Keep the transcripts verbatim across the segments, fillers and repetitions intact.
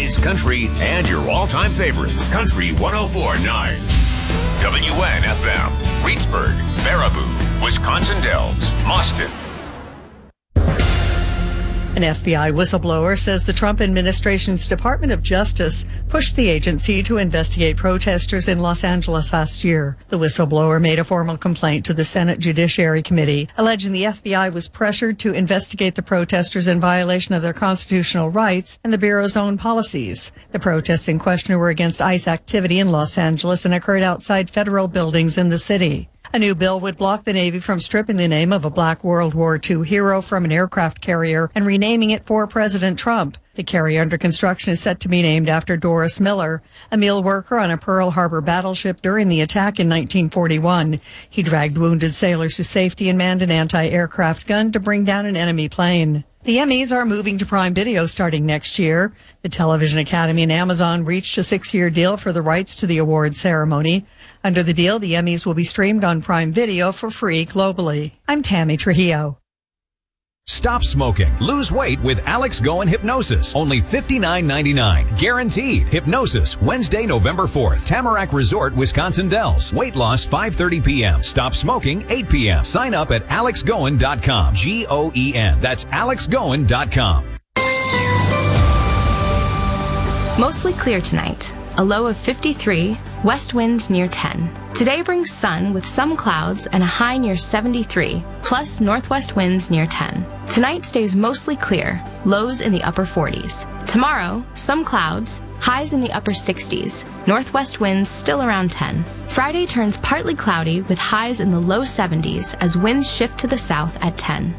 oldies, country, and your all-time favorites. Country one oh four point nine. W N F M. Reedsburg, Baraboo, Wisconsin Dells, Austin. An F B I whistleblower says the Trump administration's Department of Justice pushed the agency to investigate protesters in Los Angeles last year. The whistleblower made a formal complaint to the Senate Judiciary Committee, alleging the F B I was pressured to investigate the protesters in violation of their constitutional rights and the Bureau's own policies. The protests in question were against ICE activity in Los Angeles and occurred outside federal buildings in the city. A new bill would block the Navy from stripping the name of a black World War Two hero from an aircraft carrier and renaming it for President Trump. The carrier under construction is set to be named after Doris Miller, a meal worker on a Pearl Harbor battleship during the attack in nineteen forty-one. He dragged wounded sailors to safety and manned an anti-aircraft gun to bring down an enemy plane. The Emmys are moving to Prime Video starting next year. The Television Academy and Amazon reached a six-year deal for the rights to the awards ceremony. Under the deal, the Emmys will be streamed on Prime Video for free globally. I'm Tammy Trujillo. Stop smoking. Lose weight with Alex Goen Hypnosis. Only fifty-nine ninety-nine. Guaranteed. Hypnosis. Wednesday, November fourth. Tamarack Resort, Wisconsin Dells. Weight loss five thirty p.m. Stop smoking eight p.m. Sign up at alex goen dot com. G O E N. That's alex goen dot com. Mostly clear tonight. A low of fifty-three, west winds near ten. Today brings sun with some clouds and a high near seventy-three, plus northwest winds near ten. Tonight stays mostly clear, lows in the upper forties. Tomorrow, some clouds, highs in the upper sixties, northwest winds still around ten. Friday turns partly cloudy with highs in the low seventies as winds shift to the south at ten.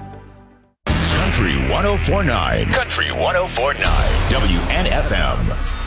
Country one oh four point nine. Country one oh four point nine. W N F M.